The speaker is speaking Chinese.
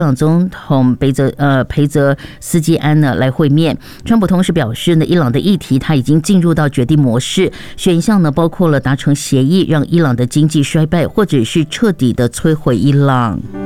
朗总统裴泽斯基安呢来会面。川普同时表示呢，伊朗的议题他已经进入到决定模式，选项呢包括了达成协议，让伊朗的经济衰败，或者是彻底的摧毁伊朗。